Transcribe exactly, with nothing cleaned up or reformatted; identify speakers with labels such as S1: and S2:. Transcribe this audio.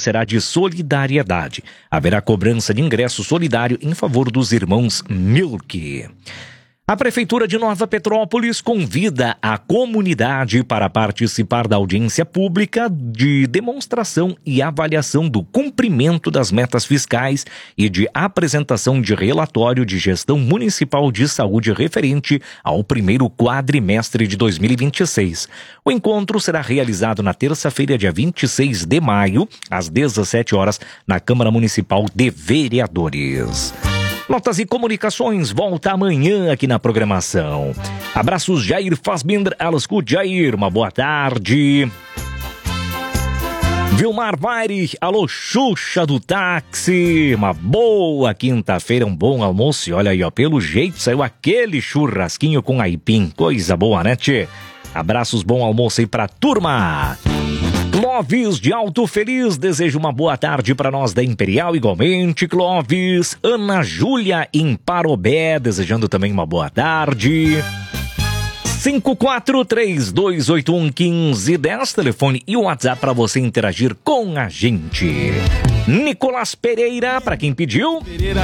S1: será de solidariedade. Haverá cobrança de ingresso solidário em favor dos irmãos Milk. A Prefeitura de Nova Petrópolis convida a comunidade para participar da audiência pública de demonstração e avaliação do cumprimento das metas fiscais e de apresentação de relatório de gestão municipal de saúde referente ao primeiro quadrimestre de dois mil e vinte e seis. O encontro será realizado na terça-feira, dia vinte e seis de maio, às dezessete horas, na Câmara Municipal de Vereadores. Notas e Comunicações volta amanhã aqui na programação. Abraços, Jair Fassbinder, Alascu Jair, uma boa tarde. Vilmar Vaire, alô Xuxa do táxi, uma boa quinta-feira, um bom almoço. E olha aí, ó, pelo jeito saiu aquele churrasquinho com aipim, coisa boa, né, tchê? Abraços, bom almoço aí pra turma. Clóvis de Alto Feliz deseja uma boa tarde para nós da Imperial, igualmente, Clóvis. Ana Júlia em Parobé, desejando também uma boa tarde. cinco quatro três dois oito um um cinco um zero, telefone e o WhatsApp para você interagir com a gente. Nicolás Pereira, para quem pediu.
S2: Pereira,